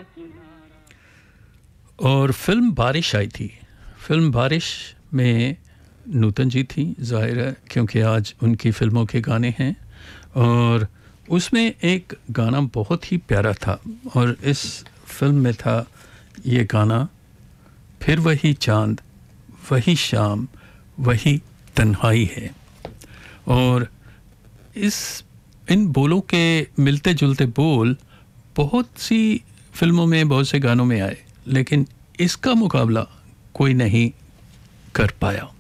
और फिल्म बारिश आई थी। फिल्म बारिश में नूतन जी थी, ज़ाहिर है, क्योंकि आज उनकी फिल्मों के गाने हैं। और उसमें एक गाना बहुत ही प्यारा था, और इस फिल्म में था ये गाना, फिर वही चांद, वही शाम, वही तन्हाई है। और इन बोलों के मिलते जुलते बोल बहुत सी फिल्मों में, बहुत से गानों में आए, लेकिन इसका मुकाबला कोई नहीं कर पाया।